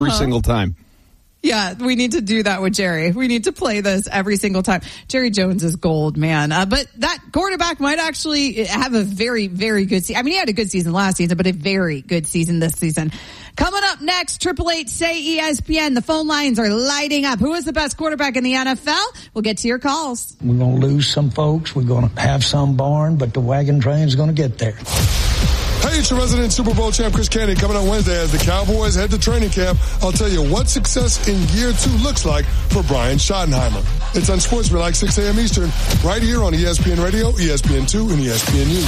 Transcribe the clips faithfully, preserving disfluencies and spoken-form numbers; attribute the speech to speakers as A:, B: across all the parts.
A: every huh? single time.
B: Yeah, we need to do that with Jerry. We need to play this every single time. Jerry Jones is gold, man. Uh, but that quarterback might actually have a very, very good season. I mean, he had a good season last season, but a very good season this season. Coming up next, Triple Eight Say E S P N. The phone lines are lighting up. Who is the best quarterback in the N F L? We'll get to your calls.
C: We're going to lose some folks. We're going to have some barn, but the wagon train's going to get there.
D: Hey, it's your resident Super Bowl champ, Chris Candy, coming on Wednesday as the Cowboys head to training camp. I'll tell you what success in year two looks like for Brian Schottenheimer. It's on Sportsman, six a.m. Eastern, right here on E S P N Radio, E S P N two, and E S P N U.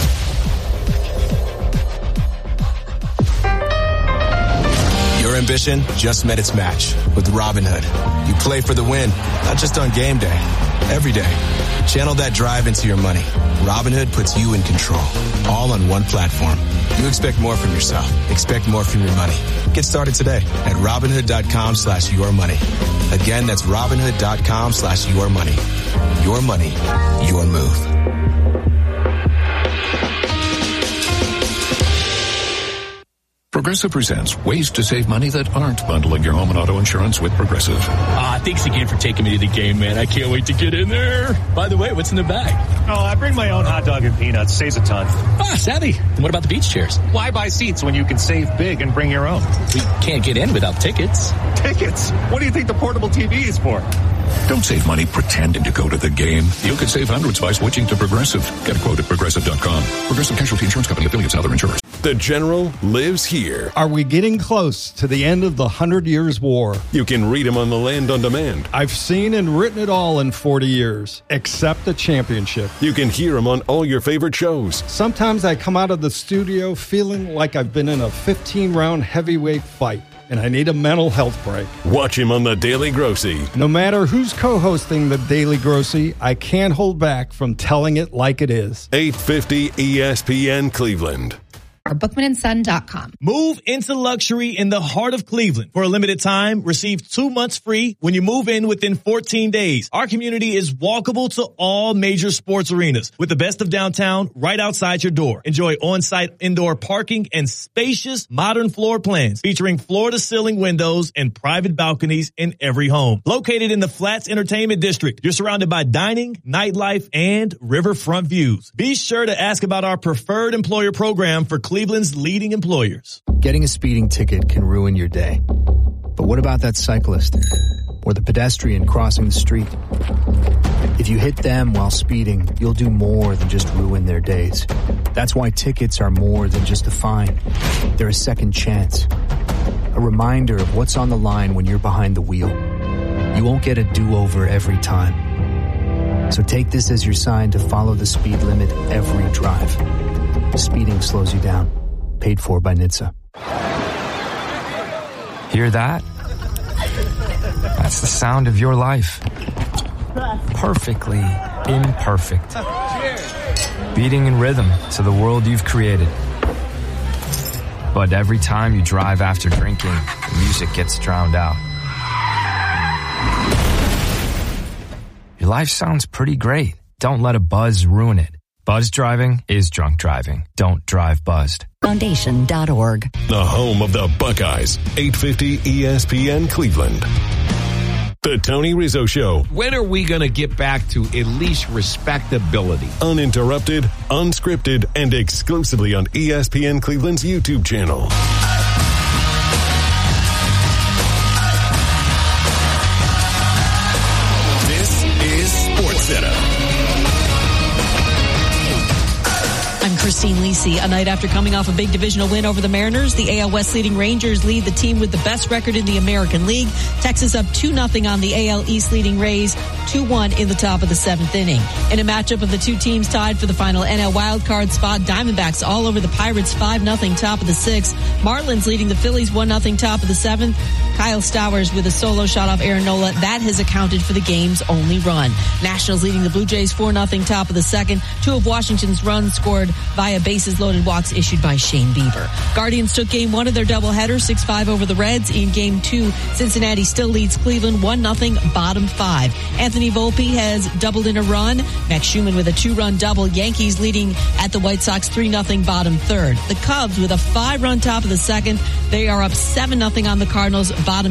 E: Your ambition just met its match with Robinhood. You play for the win, not just on game day, every day. Channel that drive into your money. Robinhood puts you in control, all on one platform. You expect more from yourself. Expect more from your money. Get started today at Robinhood.com slash your money. Again, that's Robinhood.com slash your money. Your money, your move.
F: Progressive presents ways to save money that aren't bundling your home and auto insurance with Progressive.
G: Ah, thanks again for taking me to the game, man. I can't wait to get in there. By the way, what's in the bag?
H: Oh, I bring my own hot dog and peanuts. Saves a ton.
G: Ah, savvy. And what about the beach chairs?
H: Why buy seats when you can save big and bring your own?
G: We can't get in without tickets.
H: Tickets? What do you think the portable T V is for?
F: Don't save money pretending to go to the game. You could save hundreds by switching to Progressive. Get a quote at Progressive dot com. Progressive Casualty Insurance Company, affiliates, other insurers.
I: The General lives here.
J: Are we getting close to the end of the Hundred Years' War?
I: You can read him on The Land on Demand.
J: I've seen and written it all in forty years, except the championship.
I: You can hear him on all your favorite shows.
J: Sometimes I come out of the studio feeling like I've been in a fifteen-round heavyweight fight, and I need a mental health break.
I: Watch him on The Daily Grossy.
J: No matter who's co-hosting The Daily Grossy, I can't hold back from telling it like it is.
I: eight fifty E S P N Cleveland.
K: Or bookman and son dot com.
L: Move into luxury in the heart of Cleveland. For a limited time, receive two months free when you move in within fourteen days. Our community is walkable to all major sports arenas with the best of downtown right outside your door. Enjoy on-site indoor parking and spacious modern floor plans featuring floor-to-ceiling windows and private balconies in every home. Located in the Flats Entertainment District, you're surrounded by dining, nightlife, and riverfront views. Be sure to ask about our preferred employer program for Cleveland's leading employers.
M: Getting a speeding ticket can ruin your day. But what about that cyclist or the pedestrian crossing the street? If you hit them while speeding, you'll do more than just ruin their days. That's why tickets are more than just a fine. They're a second chance. A reminder of what's on the line when you're behind the wheel. You won't get a do-over every time. So take this as your sign to follow the speed limit every drive. Speeding slows you down. Paid for by N H T S A.
N: Hear that? That's the sound of your life. Perfectly imperfect. Beating in rhythm to the world you've created. But every time you drive after drinking, the music gets drowned out. Your life sounds pretty great. Don't let a buzz ruin it. Buzz driving is drunk driving. Don't drive buzzed.
O: Foundation dot org.
I: The home of the Buckeyes. eight fifty E S P N Cleveland. The Tony Rizzo Show.
P: When are we going to get back to at least respectability?
I: Uninterrupted, unscripted, and exclusively on E S P N Cleveland's YouTube channel.
Q: This is SportsCenter.
R: I'm Christine Lisi. A night after coming off a big divisional win over the Mariners, the A L West leading Rangers lead the team with the best record in the American League. Texas up two nothing on the A L East leading Rays, two one in the top of the seventh inning. In a matchup of the two teams tied for the final N L wildcard spot, Diamondbacks all over the Pirates five nothing top of the sixth. Marlins leading the Phillies one nothing top of the seventh. Kyle Stowers with a solo shot off Aaron Nola. That has accounted for the game's only run. Nationals leading the Blue Jays four nothing top of the second. Two of Washington's runs scored via via bases loaded walks issued by Shane Bieber. Guardians took game one of their doubleheader, six five over the Reds. In game two, Cincinnati still leads Cleveland one nothing, bottom five. Anthony Volpe has doubled in a run. Max Schumann with a two-run double. Yankees leading at the White Sox three nothing, bottom third. The Cubs with a five-run top of the second. They are up seven nothing on the Cardinals, bottom